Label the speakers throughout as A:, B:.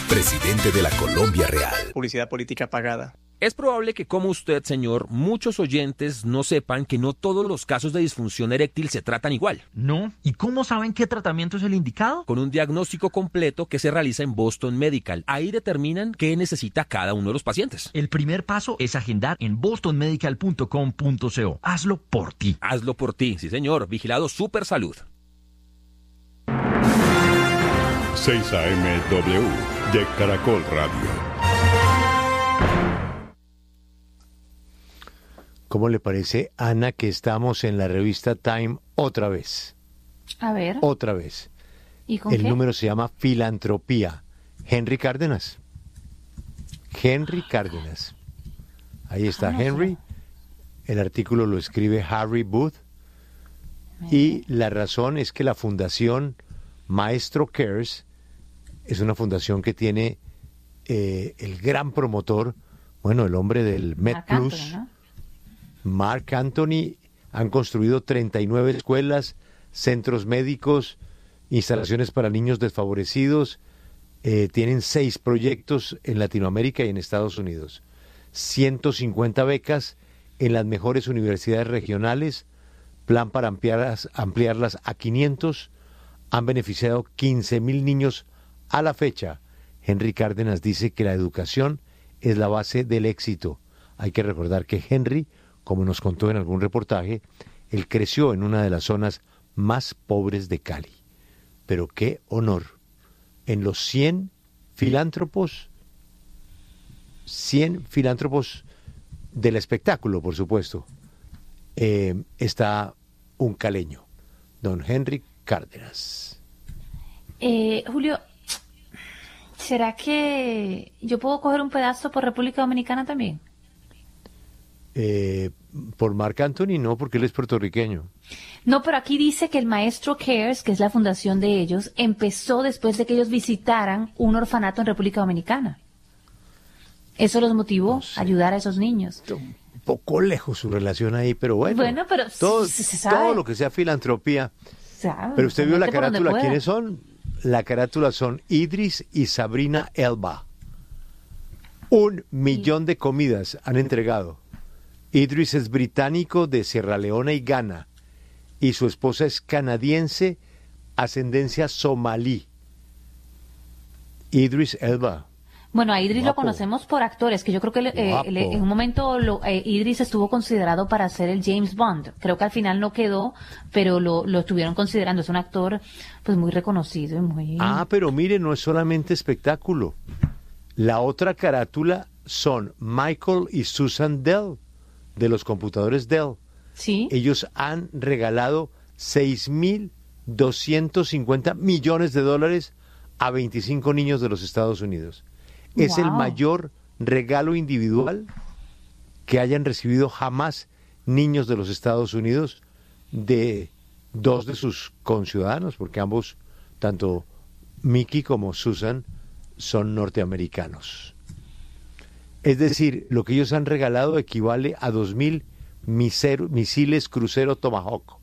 A: presidente de la Colombia Real.
B: Publicidad política pagada.
C: Es probable que, como usted, señor, muchos oyentes no sepan que no todos los casos de disfunción eréctil se tratan igual.
D: No. ¿Y cómo saben qué tratamiento es el indicado?
C: Con un diagnóstico completo que se realiza en Boston Medical. Ahí determinan qué necesita cada uno de los pacientes.
D: El primer paso es agendar en bostonmedical.com.co. Hazlo por ti.
C: Hazlo por ti, sí señor. Vigilado Super Salud.
E: 6 AM-W de Caracol Radio.
F: ¿Cómo le parece, Ana, que estamos en la revista Time otra vez?
G: A ver.
F: Otra vez.
G: ¿Y con
F: El
G: qué?
F: número se llama Filantropía. Henry Cárdenas. Henry Cárdenas. Ahí está Henry. El artículo lo escribe Harry Booth. Y la razón es que la fundación Maestro Cares es una fundación que tiene el gran promotor, bueno, el hombre del MedPlus, ¿no? Mark Anthony. Han construido 39 escuelas, centros médicos, instalaciones para niños desfavorecidos. Tienen 6 proyectos en Latinoamérica y en Estados Unidos. 150 becas en las mejores universidades regionales. Plan para ampliarlas a 500. Han beneficiado 15,000 niños a la fecha. Henry Cárdenas dice que la educación es la base del éxito. Hay que recordar que Henry, como nos contó en algún reportaje, él creció en una de las zonas más pobres de Cali. Pero qué honor. En los 100 filántropos del espectáculo, por supuesto, está un caleño, don Henry Cárdenas.
G: Julio, ¿será que yo puedo coger un pedazo por República Dominicana también?
F: Por Marc Anthony no, porque él es puertorriqueño.
G: No, pero aquí dice que el Maestro Cares, que es la fundación de ellos, empezó después de que ellos visitaran un orfanato en República Dominicana. Eso los motivó a ayudar a esos niños.
F: Un poco lejos su relación ahí, pero bueno.
G: Bueno, pero
F: todo,
G: se sabe.
F: todo lo que sea filantropía.
G: ¿Sabe?
F: Pero usted vio la
G: Por donde
F: carátula.
G: pueda.
F: ¿Quiénes son? La carátula son Idris y Sabrina Elba. 1 millón de comidas han entregado. Idris es británico de Sierra Leona y Ghana, y su esposa es canadiense, ascendencia somalí. Idris Elba.
G: Bueno, a Idris lo
F: Guapo.
G: conocemos por actores, que yo creo que
F: Guapo.
G: en un momento Idris estuvo considerado para ser el James Bond. Creo que al final no quedó, pero lo estuvieron considerando. Es un actor pues muy reconocido y muy...
F: Ah, pero mire, no es solamente espectáculo. La otra carátula son Michael y Susan Dell, de los computadores Dell.
G: Sí.
F: Ellos han regalado $6,250 millones a 25 niños de los Estados Unidos. Es el
G: Wow.
F: mayor regalo individual que hayan recibido jamás niños de los Estados Unidos de 2 de sus conciudadanos, porque ambos, tanto Mickey como Susan, son norteamericanos. Es decir, lo que ellos han regalado equivale a 2,000 misiles crucero Tomahawk.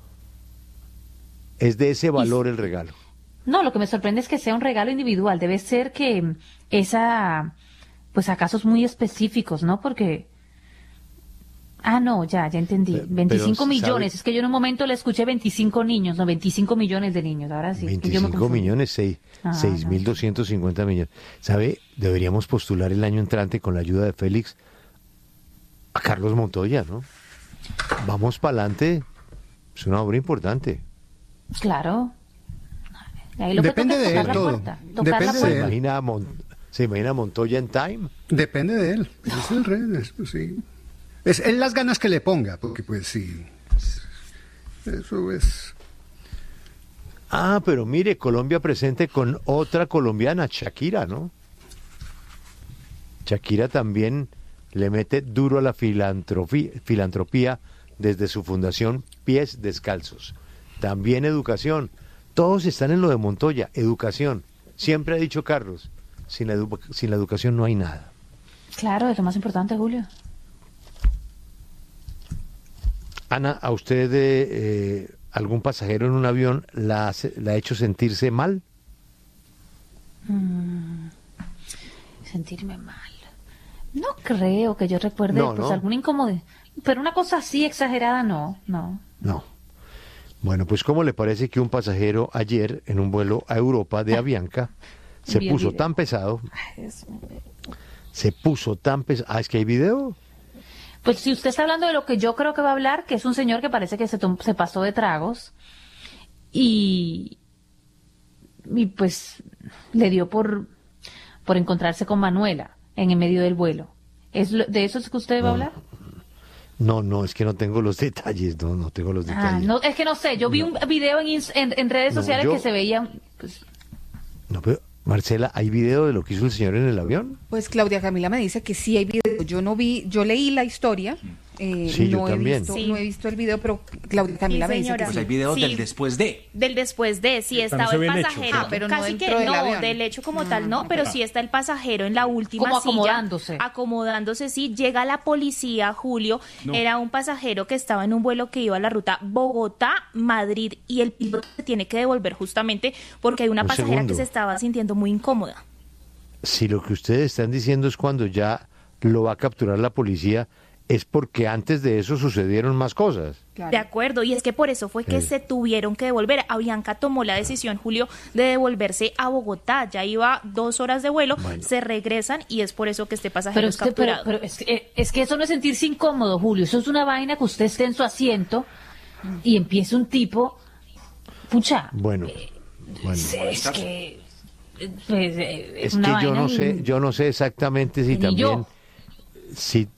F: Es de ese valor el regalo.
G: No, lo que me sorprende es que sea un regalo individual. Debe ser que pues a casos muy específicos, ¿no? Porque... Ah, no, ya entendí. 25
F: pero,
G: millones.
F: ¿sabe?
G: Es que yo en un momento le escuché 25 niños, no, 25 millones de niños. Ahora sí. es que yo me
F: 25
G: confundí.
F: millones,
G: Ah,
F: 6,250 millones. ¿Sabe? Deberíamos postular el año entrante con la ayuda de Félix a Carlos Montoya, ¿no? Vamos para adelante. Es una obra importante.
G: Claro. Ahí lo
H: Depende
G: que toca es
H: de
G: tocar
H: él
G: la
H: todo.
G: puerta, tocar la
H: Depende de
F: ¿Se
G: puerta.
H: él.
F: imagina a Montoya en Time?
H: Depende de él. Es el rey. Pues, sí. Es él las ganas que le ponga, porque pues sí. Eso es...
F: Ah, pero mire, Colombia presente con otra colombiana, Shakira, ¿no? Shakira también le mete duro a la filantropía desde su fundación Pies Descalzos. También educación. Todos están en lo de Montoya, educación. Siempre ha dicho Carlos, sin la educación no hay nada.
G: Claro, es lo más importante, Julio.
F: Ana, ¿a usted algún pasajero en un avión la ha hecho sentirse mal?
G: sentirme mal. No creo que yo recuerde
F: No,
G: pues
F: no.
G: alguna incomodidad. Pero una cosa así exagerada, no.
F: No. Bueno, pues ¿cómo le parece que un pasajero ayer en un vuelo a Europa de Avianca se
G: Vi el
F: puso
G: video.
F: tan pesado?
G: Ay, Dios mío.
F: Se puso tan pesado. Ah, es que hay video.
G: Pues si usted está hablando de lo que yo creo que va a hablar, que es un señor que parece que se pasó de tragos y pues le dio por encontrarse con Manuela en el medio del vuelo. ¿De eso es que usted va a hablar?
F: No, es que no tengo los detalles, no tengo los detalles.
G: No, es que no sé, yo vi un video en redes
F: No,
G: sociales
F: yo-
G: que se veía, pues,
F: No, pero Marcela, ¿hay video de lo que hizo el señor en el avión?
I: Pues Claudia Camila me dice que sí hay video. Yo no vi, yo leí la historia.
F: Sí, yo
I: no
F: también.
I: No he visto el video, pero Claudia Camila
J: Sí,
I: me dice que
J: señora.
I: sí.
K: Pues hay videos
J: Sí.
K: del después de.
J: Del después de, sí
L: También
J: estaba
L: se
J: el
L: ve el hecho,
J: pasajero,
L: ¿cierto?
I: pero no
J: casi
I: dentro
J: que
I: del
J: no,
I: avión.
J: del hecho como tal no, pero sí está el pasajero en la última
G: Como
J: silla,
G: acomodándose.
J: acomodándose, sí, llega la policía, Julio, era un pasajero que estaba en un vuelo que iba a la ruta Bogotá-Madrid y el piloto se tiene que devolver justamente porque hay una
F: Un
J: pasajera
F: segundo.
J: que se estaba sintiendo muy incómoda.
F: Si lo que ustedes están diciendo es cuando ya lo va a capturar la policía, es porque antes de eso sucedieron más cosas.
I: Claro.
J: De acuerdo, y es que por eso fue que se tuvieron que devolver. Avianca tomó la decisión, Julio, de devolverse a Bogotá. Ya iba 2 horas de vuelo,
F: Bueno.
J: se regresan y es por eso que este pasajero
G: pero
J: es
G: es que,
J: capturado.
G: pero es que eso no es sentirse incómodo, Julio. Eso es una vaina que usted esté en su asiento y empiece un tipo, pucha,
F: Bueno.
G: es que pues,
F: Es
G: una
F: que yo
G: vaina
F: no sé, yo no sé exactamente si
G: Ni
F: también,
G: yo.
F: si,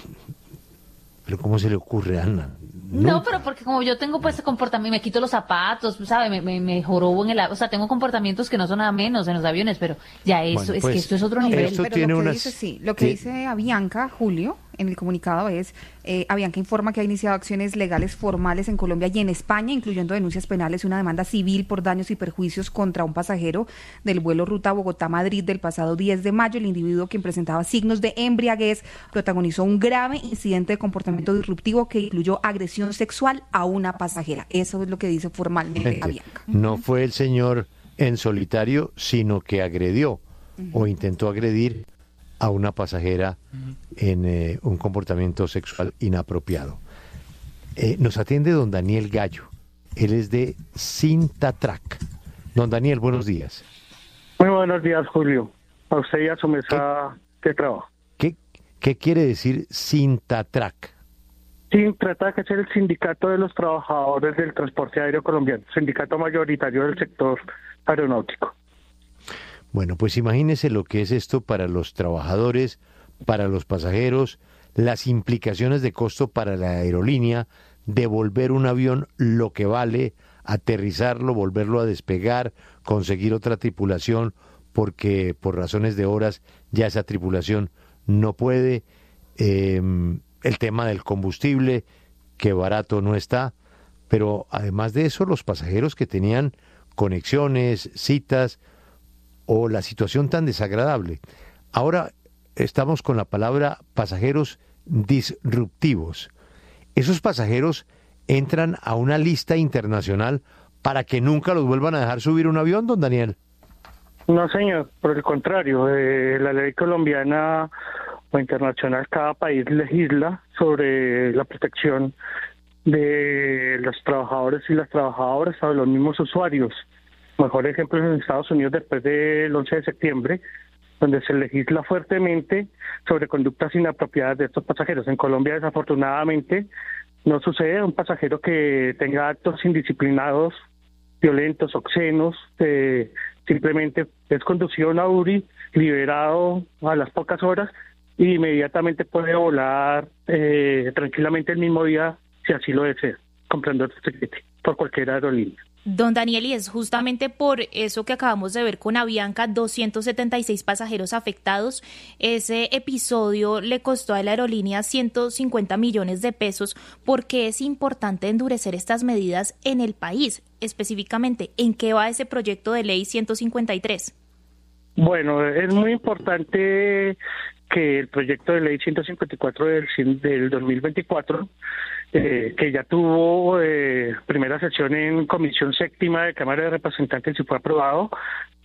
F: pero cómo se le ocurre, Ana.
G: No, pero porque como yo tengo pues ese comportamiento, me quito los zapatos, ¿sabe? Me jorobo en o sea, tengo comportamientos que no son nada menos en los aviones, pero ya eso,
F: Bueno,
G: es
F: pues,
G: que esto es otro nivel.
F: esto
I: Pero
F: tiene
I: lo que
F: unas-
I: dice, sí, lo que
F: ti-
I: dice Avianca, Julio, en el comunicado es, Avianca informa que ha iniciado acciones legales formales en Colombia y en España, incluyendo denuncias penales y una demanda civil por daños y perjuicios contra un pasajero del vuelo ruta Bogotá-Madrid del pasado 10 de mayo. El individuo, quien presentaba signos de embriaguez, protagonizó un grave incidente de comportamiento disruptivo que incluyó agresión sexual a una pasajera. Eso es lo que dice formalmente Avianca.
F: No fue el señor en solitario, sino que agredió o intentó agredir a una pasajera en un comportamiento sexual inapropiado. Nos atiende don Daniel Gallo. Él es de Cintatrac. Don Daniel, buenos días.
L: Muy buenos días, Julio. A usted y a su mesa de trabajo.
F: ¿Qué quiere decir Cintatrac?
L: Cintatrac es el sindicato de los trabajadores del transporte aéreo colombiano, sindicato mayoritario del sector aeronáutico.
F: Bueno, pues imagínese lo que es esto para los trabajadores, para los pasajeros, las implicaciones de costo para la aerolínea, devolver un avión lo que vale, aterrizarlo, volverlo a despegar, conseguir otra tripulación, porque por razones de horas ya esa tripulación no puede, el tema del combustible, que barato no está, pero además de eso, los pasajeros que tenían conexiones, citas, o la situación tan desagradable. Ahora estamos con la palabra pasajeros disruptivos. Esos pasajeros entran a una lista internacional para que nunca los vuelvan a dejar subir un avión, don Daniel.
L: No, señor, por el contrario, la ley colombiana o internacional, cada país legisla sobre la protección de los trabajadores y las trabajadoras, o de los mismos usuarios. Mejor ejemplo es en Estados Unidos después del 11 de septiembre, donde se legisla fuertemente sobre conductas inapropiadas de estos pasajeros. En Colombia, desafortunadamente, no sucede. Un pasajero que tenga actos indisciplinados, violentos, obscenos, simplemente es conducido a una URI, liberado a las pocas horas y inmediatamente puede volar tranquilamente el mismo día, si así lo desea, comprando el tiquete por cualquier aerolínea.
J: Don Daniel, y es justamente por eso que acabamos de ver con Avianca, 276 pasajeros afectados. Ese episodio le costó a la aerolínea 150 millones de pesos. ¿Por qué es importante endurecer estas medidas en el país? Específicamente, ¿en qué va ese proyecto de ley 153?
L: Bueno, es muy importante que el proyecto de ley 154 del 2024, que ya tuvo primera sesión en Comisión Séptima de Cámara de Representantes y fue aprobado,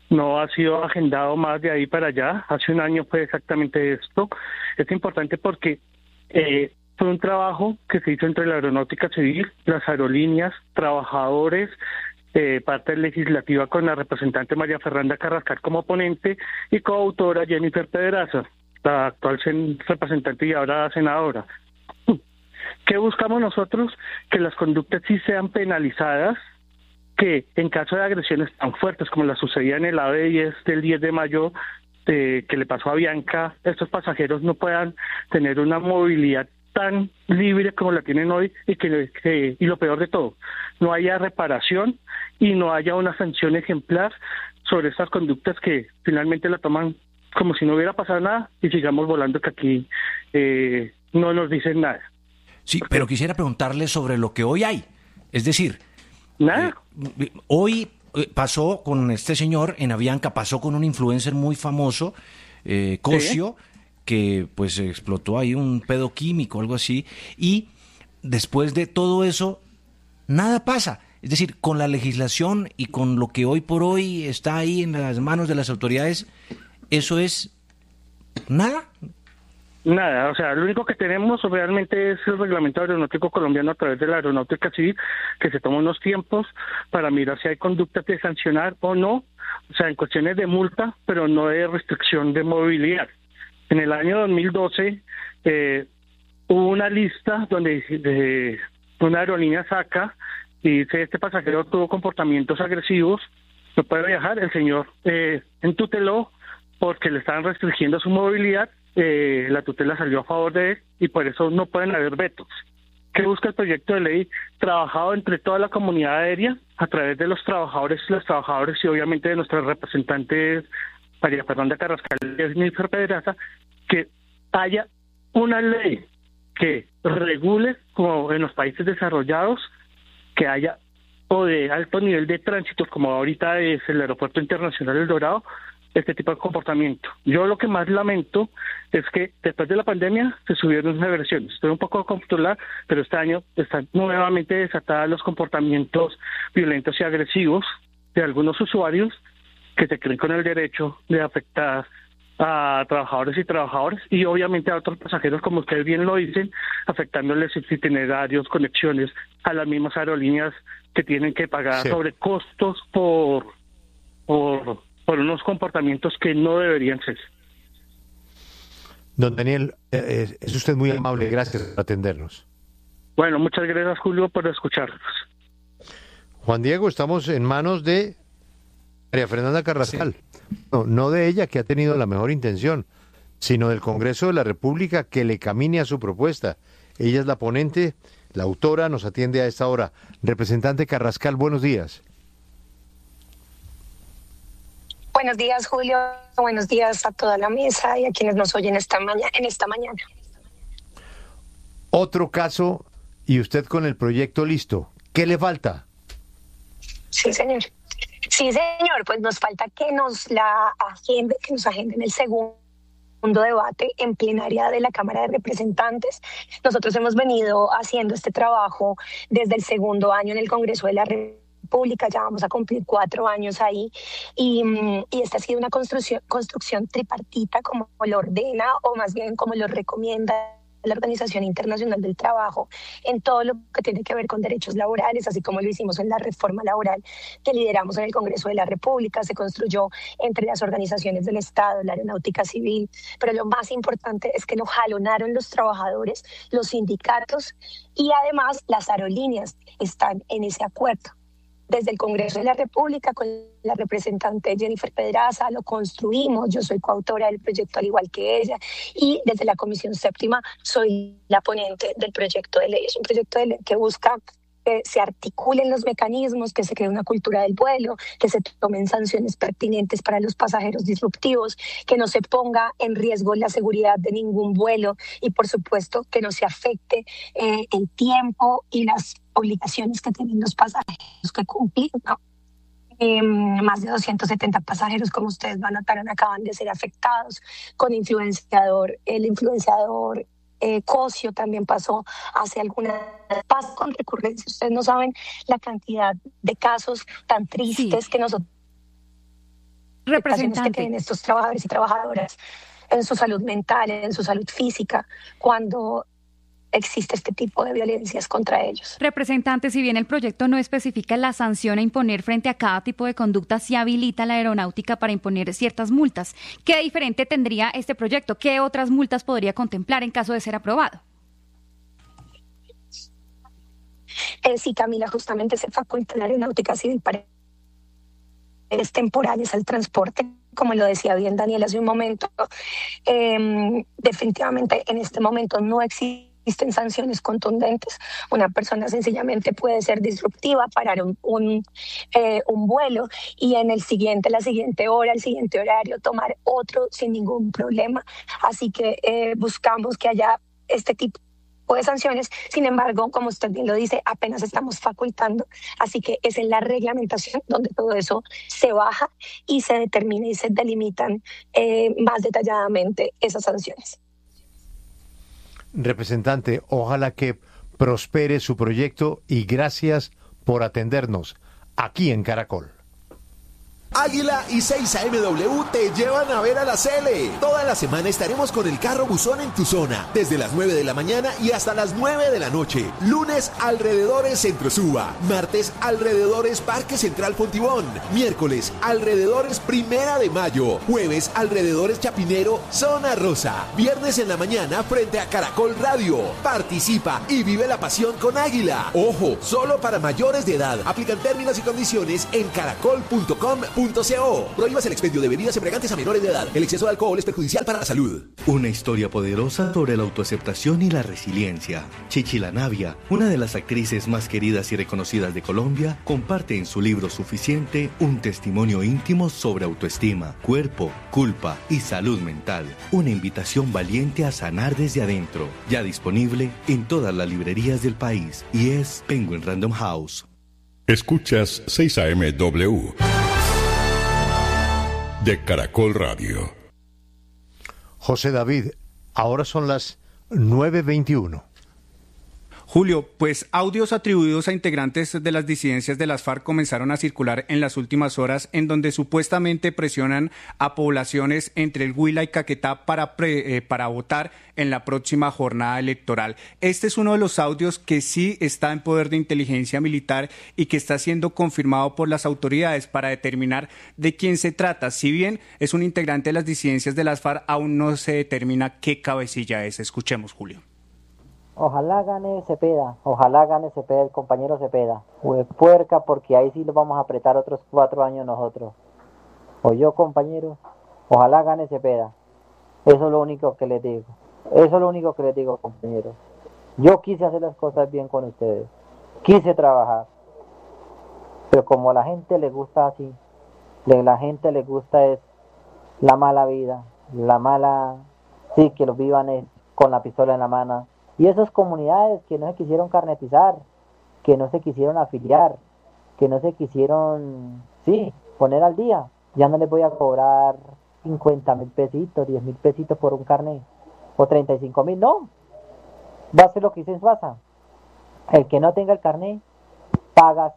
L: no ha sido agendado más de ahí para allá. Hace un año fue exactamente esto. Es importante porque fue un trabajo que se hizo entre la aeronáutica civil, las aerolíneas, trabajadores, parte legislativa con la representante María Fernanda Carrascal como ponente y coautora Jennifer Pedraza, la actual representante y ahora senadora. ¿Qué buscamos nosotros? Que las conductas sí sean penalizadas, que en caso de agresiones tan fuertes como la sucedía en el AVE 10 del 10 de mayo, que le pasó a Bianca, estos pasajeros no puedan tener una movilidad tan libre como la tienen hoy y lo peor de todo, no haya reparación y no haya una sanción ejemplar sobre estas conductas que finalmente la toman como si no hubiera pasado nada y sigamos volando que aquí no nos dicen nada.
K: Sí, pero quisiera preguntarle sobre lo que hoy hay. Es decir,
L: nada.
K: Hoy pasó con este señor en Avianca, pasó con un influencer muy famoso, Cosio, que pues explotó ahí un pedo químico, algo así, y después de todo eso, nada pasa. Es decir, con la legislación y con lo que hoy por hoy está ahí en las manos de las autoridades, eso es nada.
L: Nada, o sea, lo único que tenemos realmente es el reglamento aeronáutico colombiano a través de la aeronáutica civil, que se toma unos tiempos para mirar si hay conductas de sancionar o no, o sea, en cuestiones de multa, pero no de restricción de movilidad. En el año 2012 hubo una lista donde una aerolínea saca y dice, este pasajero tuvo comportamientos agresivos, no puede viajar, el señor entuteló porque le estaban restringiendo su movilidad, la tutela salió a favor de él y por eso no pueden haber vetos. ¿Qué busca el proyecto de ley? Trabajado entre toda la comunidad aérea, a través de los trabajadores y obviamente de nuestros representantes María Fernanda Carrascal y Jennifer Pedraza, que haya una ley que regule, como en los países desarrollados, que haya o de alto nivel de tránsito, como ahorita es el Aeropuerto Internacional El Dorado, este tipo de comportamiento. Yo lo que más lamento es que después de la pandemia se subieron las agresiones. Estoy un poco a controlar, pero este año están nuevamente desatados los comportamientos violentos y agresivos de algunos usuarios que se creen con el derecho de afectar a trabajadores y obviamente a otros pasajeros, como ustedes bien lo dicen, afectándoles sus itinerarios, conexiones a las mismas aerolíneas que tienen que pagar sobrecostos por unos comportamientos que no deberían ser.
F: Don Daniel, es usted muy amable, gracias por atendernos.
L: Bueno, muchas gracias, Julio, por escucharnos.
F: Juan Diego, estamos en manos de María Fernanda Carrascal. No de ella, que ha tenido la mejor intención, sino del Congreso de la República que le camine a su propuesta. Ella es la ponente, la autora, nos atiende a esta hora. Representante Carrascal, buenos días.
M: Buenos días, Julio. Buenos días a toda la mesa y a quienes nos oyen esta mañana.
F: Otro caso y usted con el proyecto listo. ¿Qué le falta?
M: Sí, señor. Pues nos falta que nos agenden el segundo debate en plenaria de la Cámara de Representantes. Nosotros hemos venido haciendo este trabajo desde el segundo año en el Congreso de la República, ya vamos a cumplir 4 años ahí, y esta ha sido una construcción tripartita, como lo ordena, o más bien como lo recomienda la Organización Internacional del Trabajo, en todo lo que tiene que ver con derechos laborales, así como lo hicimos en la reforma laboral que lideramos en el Congreso de la República. Se construyó entre las organizaciones del Estado, la Aeronáutica Civil, pero lo más importante es que lo jalonaron los trabajadores, los sindicatos y además las aerolíneas están en ese acuerdo. Desde el Congreso de la República, con la representante Jennifer Pedraza, lo construimos. Yo soy coautora del proyecto al igual que ella, y desde la Comisión Séptima soy la ponente del proyecto de ley. Es un proyecto de ley que busca que se articulen los mecanismos, que se cree una cultura del vuelo, que se tomen sanciones pertinentes para los pasajeros disruptivos, que no se ponga en riesgo la seguridad de ningún vuelo y, por supuesto, que no se afecte el tiempo y las obligaciones que tienen los pasajeros que cumplir, ¿no? Más de 270 pasajeros, como ustedes van a notar, acaban de ser afectados con el influenciador Cosio también pasó hace algunas pasó con recurrencia. Ustedes no saben la cantidad de casos tan tristes que nosotros que tienen estos trabajadores y trabajadoras en su salud mental, en su salud física, cuando existe este tipo de violencias contra ellos.
N: Representante, si bien el proyecto no especifica la sanción a imponer frente a cada tipo de conducta, sí habilita a la aeronáutica para imponer ciertas multas. ¿Qué diferente tendría este proyecto? ¿Qué otras multas podría contemplar en caso de ser aprobado?
M: Sí, Camila, justamente se faculta la aeronáutica civil para temporales al transporte, como lo decía bien Daniel hace un momento. Definitivamente en este momento no existen sanciones contundentes. Una persona sencillamente puede ser disruptiva, parar un vuelo y en la siguiente hora, el siguiente horario, tomar otro sin ningún problema. Así que buscamos que haya este tipo de sanciones. Sin embargo, como usted bien lo dice, apenas estamos facultando, así que es en la reglamentación donde todo eso se baja y se determina y se delimitan más detalladamente esas sanciones.
F: Representante, ojalá que prospere su proyecto y gracias por atendernos aquí en Caracol.
A: Águila y 6AMW te llevan a ver a la Cele. Toda la semana estaremos con el carro buzón en tu zona, desde las 9 de la mañana y hasta las 9 de la noche. Lunes, alrededores Centro Suba. Martes, alrededores Parque Central Fontibón. Miércoles, alrededores Primera de Mayo. Jueves, alrededores Chapinero, Zona Rosa. Viernes en la mañana, frente a Caracol Radio. Participa y vive la pasión con Águila. Ojo, solo para mayores de edad. Aplican términos y condiciones en caracol.com.co. Prohíbas el expendio de bebidas embriagantes a menores de edad. El exceso de alcohol es perjudicial para la salud.
O: Una historia poderosa sobre la autoaceptación y la resiliencia. Chichi La Navia, una de las actrices más queridas y reconocidas de Colombia, comparte en su libro Suficiente un testimonio íntimo sobre autoestima, cuerpo, culpa y salud mental. Una invitación valiente a sanar desde adentro. Ya disponible en todas las librerías del país. Y es Penguin Random House.
E: Escuchas 6AMW de Caracol Radio.
F: José David, ahora son las 9:21.
P: Julio, pues audios atribuidos a integrantes de las disidencias de las FARC comenzaron a circular en las últimas horas, en donde supuestamente presionan a poblaciones entre el Huila y Caquetá para votar en la próxima jornada electoral. Este es uno de los audios que sí está en poder de inteligencia militar y que está siendo confirmado por las autoridades para determinar de quién se trata. Si bien es un integrante de las disidencias de las FARC, aún no se determina qué cabecilla es. Escuchemos, Julio.
Q: Ojalá gane el compañero Cepeda. Puerca, porque ahí sí lo vamos a apretar otros 4 años nosotros. O yo, compañero, ojalá gane Cepeda. Eso es lo único que les digo. Compañeros. Yo quise hacer las cosas bien con ustedes. Quise trabajar. Pero como a la gente le gusta así, la gente le gusta es la mala vida, sí, que lo vivan con la pistola en la mano. Y esas comunidades que no se quisieron carnetizar, que no se quisieron afiliar, que no se quisieron, poner al día, ya no les voy a cobrar 50,000 pesitos, 10,000 pesitos por un carnet, o 35,000, no. Va a ser lo que dice Suaza. El que no tenga el carnet paga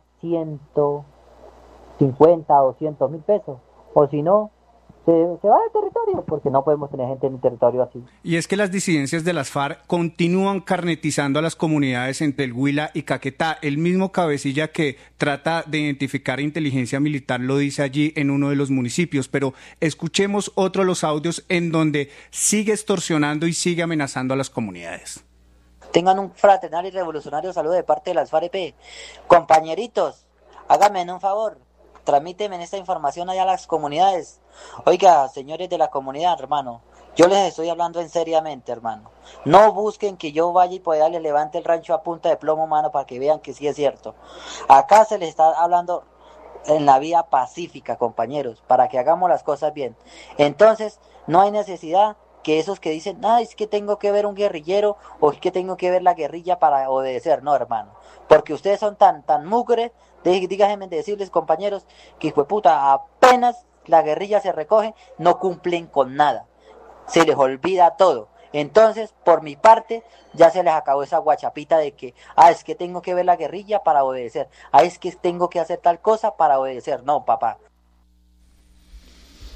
Q: 150 o 200,000 pesos, o si no, se va del territorio, porque no podemos tener gente en el territorio así.
P: Y es que las disidencias de las FARC continúan carnetizando a las comunidades entre el Huila y Caquetá. El mismo cabecilla que trata de identificar inteligencia militar lo dice allí en uno de los municipios, pero escuchemos otro de los audios en donde sigue extorsionando y sigue amenazando a las comunidades.
Q: Tengan un fraternal y revolucionario saludo de parte de las FAREP. Compañeritos, háganme un favor, transmíteme esta información allá a las comunidades. Oiga, señores de la comunidad, hermano, yo les estoy hablando en seriamente, hermano. No busquen que yo vaya y pueda les levante el rancho a punta de plomo, mano, para que vean que sí es cierto. Acá se les está hablando en la vía pacífica, compañeros, para que hagamos las cosas bien. Entonces, no hay necesidad que esos que dicen, es que tengo que ver un guerrillero o es que tengo que ver la guerrilla para obedecer. No, hermano, porque ustedes son tan mugre, díganme decirles, compañeros, que hijueputa, apenas la guerrilla se recoge, no cumplen con nada, se les olvida todo. Entonces, por mi parte, ya se les acabó esa guachapita de que, es que tengo que ver la guerrilla para obedecer, es que tengo que hacer tal cosa para obedecer. No, papá.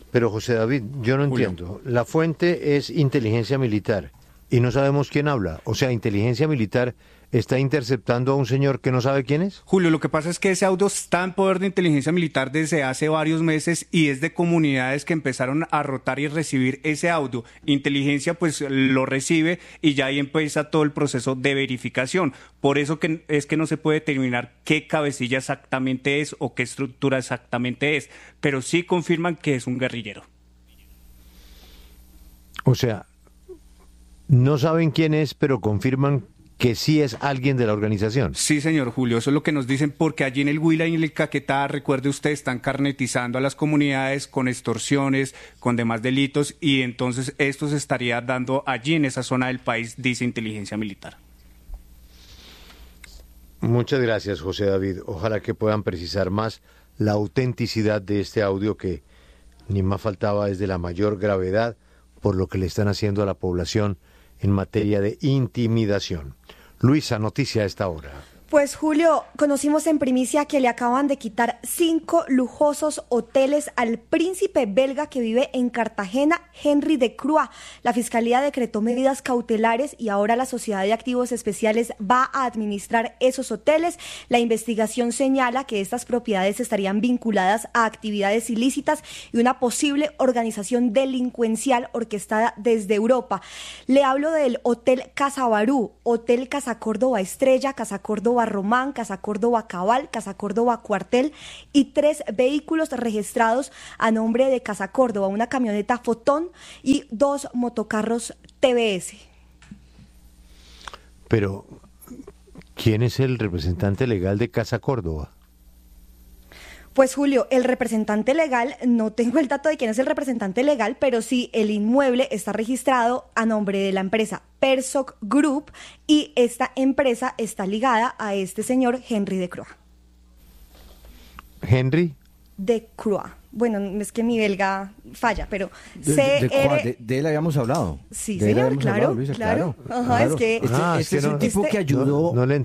F: Pero José David, yo no entiendo. La fuente es inteligencia militar y no sabemos quién habla. O sea, inteligencia militar está interceptando a un señor que no sabe quién es.
P: Julio, lo que pasa es que ese audio está en poder de inteligencia militar desde hace varios meses y es de comunidades que empezaron a rotar y recibir ese audio. Inteligencia pues lo recibe y ya ahí empieza todo el proceso de verificación. Por eso que es que no se puede determinar qué cabecilla exactamente es o qué estructura exactamente es, pero sí confirman que es un guerrillero.
F: O sea, no saben quién es, pero confirman que sí es alguien de la organización.
P: Sí, señor Julio, eso es lo que nos dicen, porque allí en el Huila y en el Caquetá, recuerde usted, están carnetizando a las comunidades con extorsiones, con demás delitos, y entonces esto se estaría dando allí en esa zona del país, dice inteligencia militar.
F: Muchas gracias, José David. Ojalá que puedan precisar más la autenticidad de este audio que ni más faltaba, es de la mayor gravedad por lo que le están haciendo a la población en materia de intimidación. Luisa, noticia a esta hora.
R: Pues Julio, conocimos en primicia que le acaban de quitar 5 lujosos hoteles al príncipe belga que vive en Cartagena, Henry de Croix. La Fiscalía decretó medidas cautelares y ahora la Sociedad de Activos Especiales va a administrar esos hoteles. La investigación señala que estas propiedades estarían vinculadas a actividades ilícitas y una posible organización delincuencial orquestada desde Europa. Le hablo del Hotel Casa Barú, Hotel Casa Córdoba Estrella, Casa Córdoba Román, Casa Córdoba Cabal, Casa Córdoba Cuartel y 3 vehículos registrados a nombre de Casa Córdoba, una camioneta Fotón y 2 motocarros TBS.
F: Pero, ¿quién es el representante legal de Casa Córdoba?
R: Pues Julio, el representante legal, no tengo el dato de quién es el representante legal, pero sí el inmueble está registrado a nombre de la empresa Persoc Group y esta empresa está ligada a este señor Henry de Croix.
F: ¿Henry?
R: De Croix. Bueno, es que mi belga falla, pero
S: de él habíamos hablado.
R: Sí,
S: de
R: señor,
S: hablado,
R: claro,
S: Luisa,
R: claro. Ajá,
S: claro.
R: Es que
S: este es un tipo que ayudó